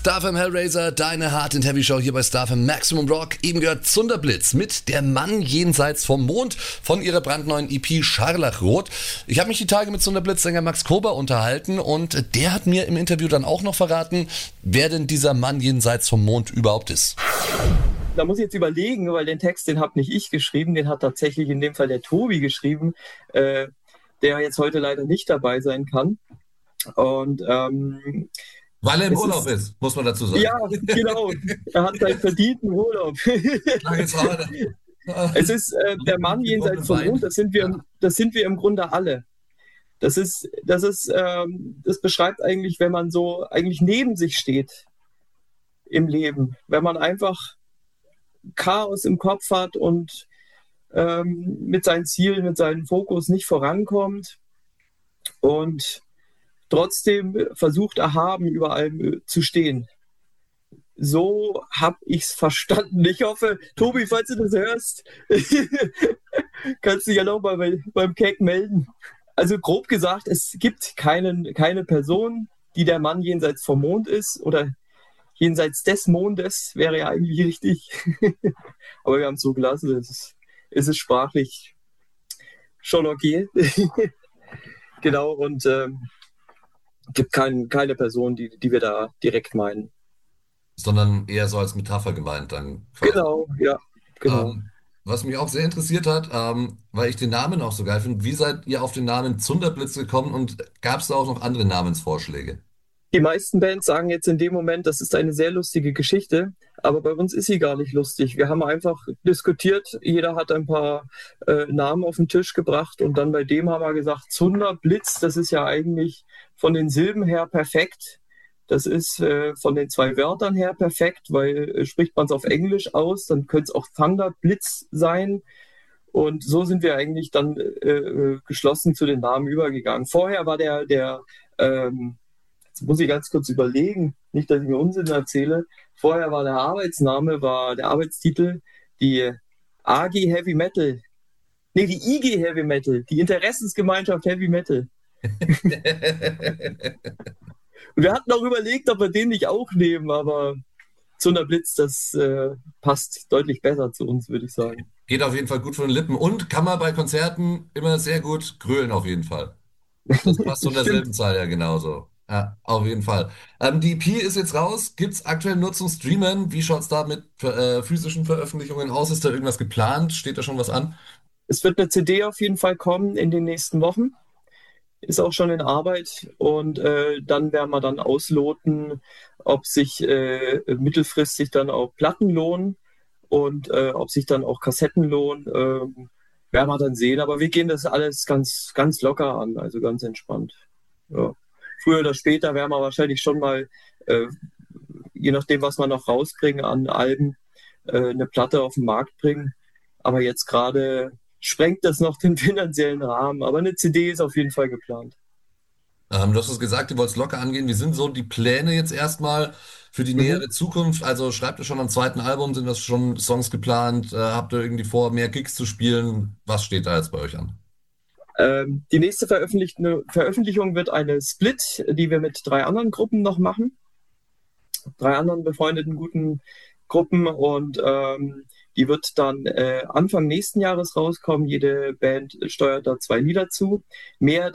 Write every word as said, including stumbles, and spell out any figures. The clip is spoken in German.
StarFM Hellraiser, deine Hard and Heavy Show hier bei StarFM Maximum Rock. Eben gehört Zunderblitz mit Der Mann jenseits vom Mond von ihrer brandneuen E P Scharlachrot. Ich habe mich die Tage mit Zunderblitz-Sänger Max Kober unterhalten und der hat mir im Interview dann auch noch verraten, wer denn dieser Mann jenseits vom Mond überhaupt ist. Da muss ich jetzt überlegen, weil den Text, den habe nicht ich geschrieben, den hat tatsächlich in dem Fall der Tobi geschrieben, äh, der jetzt heute leider nicht dabei sein kann. Und ähm, Weil er im Urlaub ist, ist, muss man dazu sagen. Ja, genau. Er hat seinen verdienten Urlaub. Es ist äh, der Mann jenseits vom Mond, das sind wir, das sind wir im Grunde alle. Das ist, das ist, ähm, das beschreibt eigentlich, wenn man so eigentlich neben sich steht im Leben. Wenn man einfach Chaos im Kopf hat und ähm, mit seinen Zielen, mit seinem Fokus nicht vorankommt und trotzdem versucht erhaben über allem zu stehen. So habe ich es verstanden. Ich hoffe, Tobi, falls du das hörst, kannst du dich ja noch mal bei, beim Keck melden. Also grob gesagt, es gibt keinen, keine Person, die der Mann jenseits vom Mond ist oder jenseits des Mondes, wäre ja eigentlich richtig. Aber wir haben es so gelassen, es ist, es ist sprachlich schon okay. Genau, und ähm, gibt kein, keine Person, die, die wir da direkt meinen. Sondern eher so als Metapher gemeint dann. Quasi. Genau, ja, genau. Ähm, was mich auch sehr interessiert hat, ähm, weil ich den Namen auch so geil finde, wie seid ihr auf den Namen Zunderblitz gekommen und gab es da auch noch andere Namensvorschläge? Die meisten Bands sagen jetzt in dem Moment, das ist eine sehr lustige Geschichte, aber bei uns ist sie gar nicht lustig. Wir haben einfach diskutiert, jeder hat ein paar äh, Namen auf den Tisch gebracht und dann bei dem haben wir gesagt, Zunderblitz, das ist ja eigentlich von den Silben her perfekt. Das ist äh, von den zwei Wörtern her perfekt, weil äh, spricht man es auf Englisch aus, dann könnte es auch Thunderblitz sein. Und so sind wir eigentlich dann äh, geschlossen zu den Namen übergegangen. Vorher war der, der ähm, jetzt muss ich ganz kurz überlegen, nicht, dass ich mir Unsinn erzähle. Vorher war der Arbeitsname, war der Arbeitstitel die A G Heavy Metal. Nee, die I G Heavy Metal, die Interessensgemeinschaft Heavy Metal. Und wir hatten auch überlegt, ob wir den nicht auch nehmen, aber Zunderblitz, das äh, passt deutlich besser zu uns, würde ich sagen. Geht auf jeden Fall gut von den Lippen und kann man bei Konzerten immer sehr gut grölen auf jeden Fall. Das passt von derselben Zahl ja genauso. Ja, auf jeden Fall. Ähm, die E P ist jetzt raus. Gibt es aktuell nur zum Streamen? Wie schaut es da mit äh, physischen Veröffentlichungen aus? Ist da irgendwas geplant? Steht da schon was an? Es wird eine C D auf jeden Fall kommen in den nächsten Wochen. Ist auch schon in Arbeit. Und äh, dann werden wir dann ausloten, ob sich äh, mittelfristig dann auch Platten lohnen und äh, ob sich dann auch Kassetten lohnen. Äh, werden wir dann sehen. Aber wir gehen das alles ganz, ganz locker an, also ganz entspannt. Ja. Früher oder später werden wir wahrscheinlich schon mal, äh, je nachdem, was wir noch rauskriegen an Alben, äh, eine Platte auf den Markt bringen. Aber jetzt gerade sprengt das noch den finanziellen Rahmen. Aber eine C D ist auf jeden Fall geplant. Ähm, du hast es gesagt, ihr wollt es locker angehen. Wie sind so die Pläne jetzt erstmal für die nähere mhm. Zukunft? Also schreibt ihr schon am zweiten Album? Sind das schon Songs geplant? Äh, habt ihr irgendwie vor, mehr Gigs zu spielen? Was steht da jetzt bei euch an? Ähm, die nächste Veröffentlich- Veröffentlichung wird eine Split, die wir mit drei anderen Gruppen noch machen. Drei anderen befreundeten guten Gruppen und ähm, die wird dann äh, Anfang nächsten Jahres rauskommen. Jede Band steuert da zwei Lieder zu. Mehr